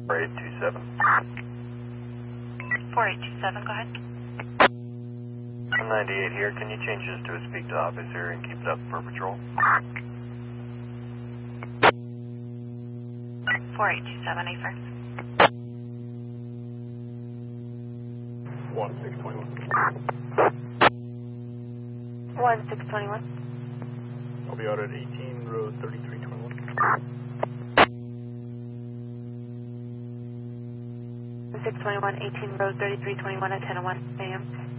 4827. 4827, go ahead. 198 here. Can you change this to a speak to officer and keep it up for patrol? 4827, affirm. 1621. 1621. I'll be out at 18 road 3321. 621, 18 road 3321 at 10:01 a.m.